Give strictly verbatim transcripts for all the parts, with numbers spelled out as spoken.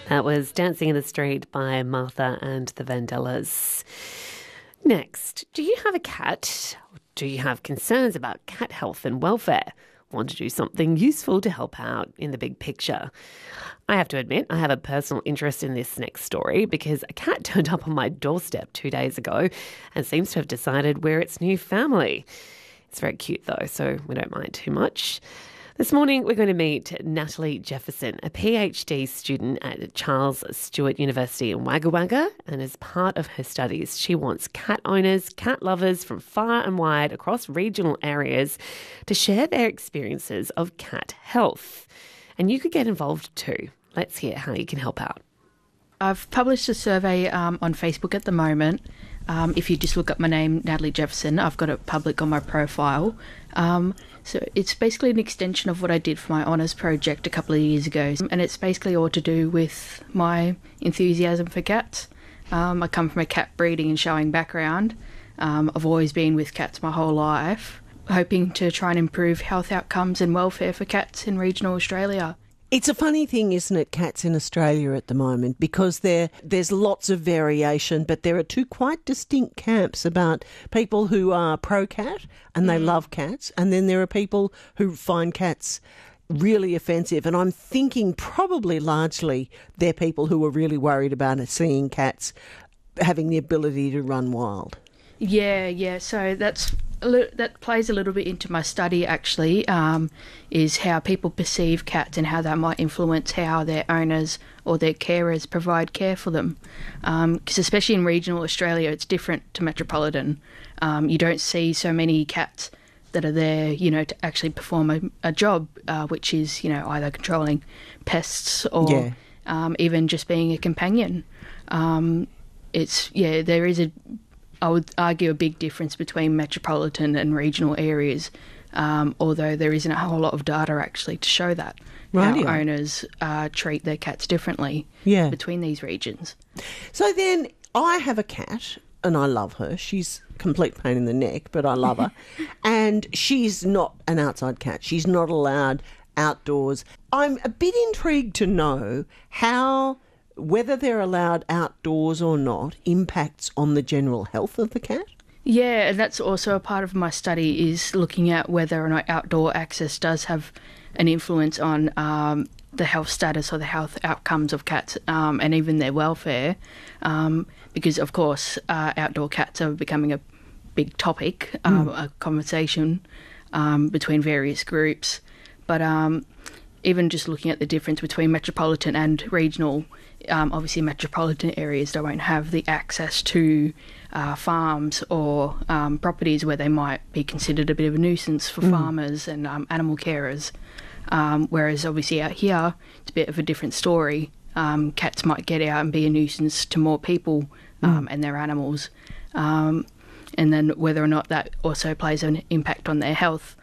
That was Dancing in the Street by Martha and the Vandellas. Next, do you have a cat? Do you have concerns about cat health and welfare? Want to do something useful to help out in the big picture? I have to admit, I have a personal interest in this next story because a cat turned up on my doorstep two days ago and seems to have decided we're its new family. It's very cute though, so we don't mind too much. This morning, we're going to meet Natalie Jefferson, a PhD student at Charles Sturt University in Wagga Wagga, and as part of her studies, she wants cat owners, cat lovers from far and wide across regional areas to share their experiences of cat health. And you could get involved too. Let's hear how you can help out. I've published a survey um, on Facebook at the moment. Um, if you just look up my name, Natalie Jefferson, I've got it public on my profile. Um, so it's basically an extension of what I did for my honours project a couple of years ago. And it's basically all to do with my enthusiasm for cats. Um, I come from a cat breeding and showing background. Um, I've always been with cats my whole life, hoping to try and improve health outcomes and welfare for cats in regional Australia. It's a funny thing, isn't it, cats in Australia at the moment, because there there's lots of variation, but there are two quite distinct camps about people who are pro-cat and they mm. love cats, and then there are people who find cats really offensive. And I'm thinking probably largely they're people who are really worried about seeing cats having the ability to run wild. Yeah, yeah. So that's a li- that plays a little bit into my study, actually, um, is how people perceive cats and how that might influence how their owners or their carers provide care for them. Because um, especially in regional Australia, it's different to metropolitan. Um, you don't see so many cats that are there, you know, to actually perform a, a job, uh, which is, you know, either controlling pests or yeah. um, even just being a companion. Um, it's, yeah, there is a... I would argue a big difference between metropolitan and regional areas, um, although there isn't a whole lot of data actually to show that. Right. How owners uh, treat their cats differently yeah. between these regions. So then I have a cat and I love her. She's a complete pain in the neck, but I love her. And she's not an outside cat. She's not allowed outdoors. I'm a bit intrigued to know how... whether they're allowed outdoors or not impacts on the general health of the cat? Yeah, and that's also a part of my study, is looking at whether or not outdoor access does have an influence on um, the health status or the health outcomes of cats um, and even their welfare. Um, because, of course, uh, outdoor cats are becoming a big topic, um, mm. a conversation um, between various groups. But um, even just looking at the difference between metropolitan and regional, Um, obviously metropolitan areas they won't have the access to uh, farms or um, properties where they might be considered a bit of a nuisance for mm. farmers and um, animal carers. Um, whereas obviously out here, it's a bit of a different story. Um, cats might get out and be a nuisance to more people um, mm. and their animals. Um, and then whether or not that also plays an impact on their health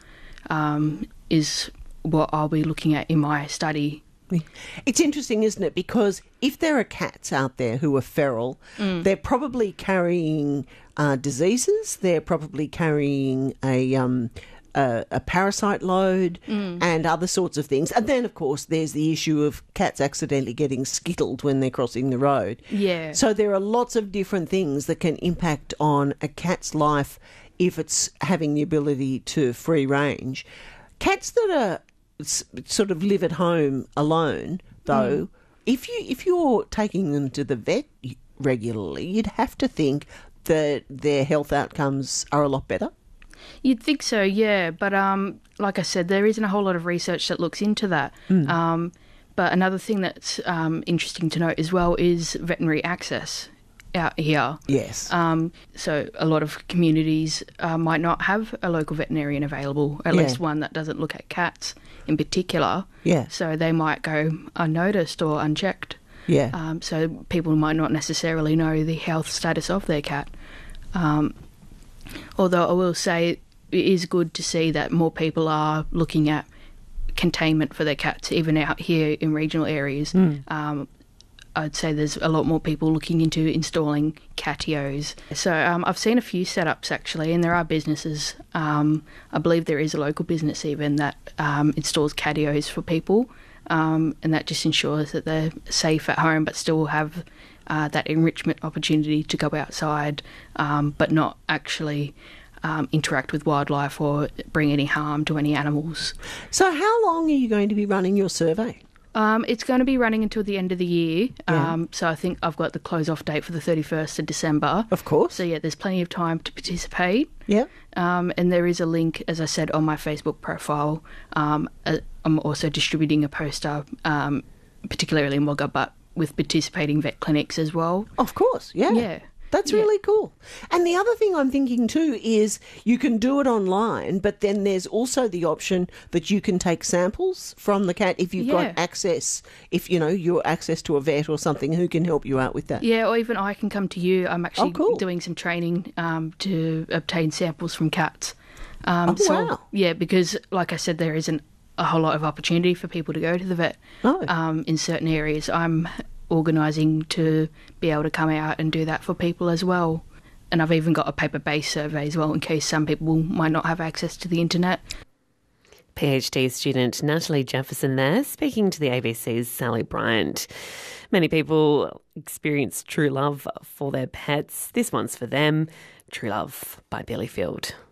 um, is what I'll be looking at in my study. It's interesting, isn't it? Because if there are cats out there who are feral, mm. they're probably carrying uh, diseases, they're probably carrying a, um, a, a parasite load mm. and other sorts of things. And then, of course, there's the issue of cats accidentally getting skittled when they're crossing the road. Yeah. So there are lots of different things that can impact on a cat's life if it's having the ability to free range. Cats that are sort of live at home alone, though, mm. if you if you're taking them to the vet regularly, you'd have to think that their health outcomes are a lot better. You'd think so, yeah. But um, like I said, there isn't a whole lot of research that looks into that. Mm. Um, but another thing that's um, interesting to note as well is veterinary access out here. Yes. Um, so a lot of communities uh, might not have a local veterinarian available, at yeah. least one that doesn't look at cats in particular. Yeah. So they might go unnoticed or unchecked. Yeah. Um, so people might not necessarily know the health status of their cat. Um, although I will say it is good to see that more people are looking at containment for their cats, even out here in regional areas. Mm. Um, I'd say there's a lot more people looking into installing catios. So um, I've seen a few setups actually, and there are businesses. Um, I believe there is a local business even that um, installs catios for people. um, and that just ensures that they're safe at home but still have uh, that enrichment opportunity to go outside, um, but not actually um, interact with wildlife or bring any harm to any animals. So how long are you going to be running your survey? Um, it's going to be running until the end of the year. Yeah. Um, so I think I've got the close-off date for the thirty-first of December. Of course. So, yeah, there's plenty of time to participate. Yeah. Um, and there is a link, as I said, on my Facebook profile. Um, uh, I'm also distributing a poster, um, particularly in Wagga, but with participating vet clinics as well. Of course, yeah. Yeah. That's Yeah. really cool. And the other thing I'm thinking too is you can do it online, but then there's also the option that you can take samples from the cat if you've Yeah. got access, if, you know, you're access to a vet or something who can help you out with that. Yeah, or even I can come to you. I'm actually Oh, cool. doing some training um, to obtain samples from cats. Um, Oh, so, wow. Yeah, because, like I said, there isn't a whole lot of opportunity for people to go to the vet No. um, in certain areas. I'm organising to be able to come out and do that for people as well. And I've even got a paper-based survey as well in case some people might not have access to the internet. PhD student Natalie Jefferson there, speaking to the A B C's Sally Bryant. Many people experience true love for their pets. This one's for them. True Love by Billy Field.